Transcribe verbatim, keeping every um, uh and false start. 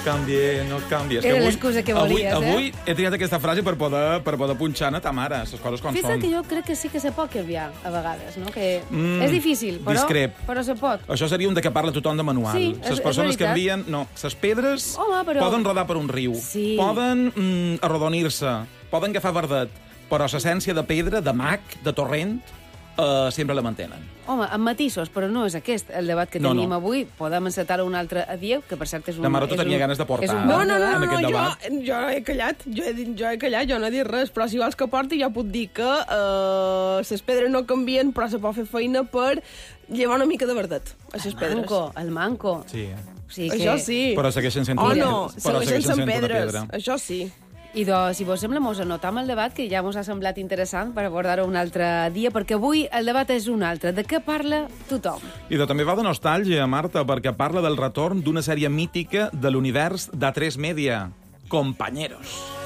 canvie, no canvie. És Era avui- l'excusa que volies, avui, eh? Avui he triat aquesta frase per poder, per poder punxar a ta mare, les coses com Fixa't són. que jo crec que sí que se pot canviar, a vegades, no? Que Mm, és difícil, però, discrep. però se pot. Això seria un de que parla tothom de manual. Sí, és- les és persones que veritat. envien... No, les pedres Home, però- poden rodar per un riu, Sí. poden mm, arrodonir-se, poden agafar verdet, però l'essència de pedra, de mag, de torrent, eh, sempre la mantenen. Home, amb matisos, però no és aquest el debat que No, tenim no. avui. Podem encetar-ho un altre adieu, que per cert és un... La Maroto és tenia un- ganes de portar. és un No, bon No, no, no, debat. en no, aquest jo, debat. jo he callat, jo he, dit, jo he callat, jo no he dit res, però si vols que porti jo puc dir que eh, les pedres no canvien, però se pot fer feina per llevar una mica de verdet a les El pedres. manco, el manco. Sí. O sigui que... Això sí. Però segueixen sent... Oh, una- no, però segueixen sent sent una pedres, pedra. això sí. I doncs, si vos sembla, mos anotam el debat, que ja mos ha semblat interessant per abordar-ho un altre dia, perquè avui el debat és un altre. De què parla tothom? I de, també va de nostàlgia, Marta, perquè parla del retorn d'una sèrie mítica de l'univers d'A tres Media, Compañeros.